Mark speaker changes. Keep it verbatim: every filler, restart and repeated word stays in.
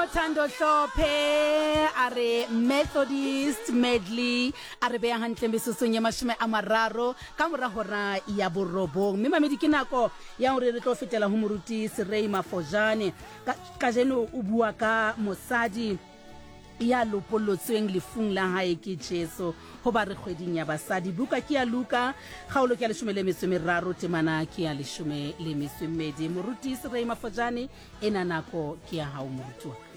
Speaker 1: Thando Hlophe are Methodist medley are beya hantle mesosong ya mashome a mararo ka mora hora ya borobong mme mamedi ke nako ya hore re tlo fetela ho moruti Serei Mafojane ka jeno o bua ka mosadi ya lopolotsweng lefung la hae ke Jesu ho ba re kgweding ya basadi buka ke ya Luka kgaolo ke ya leshome le metso e meraro temana ke ya leshome le metso e mmedi moruti Serei Mafojane ena nako ke ya hao moruti wa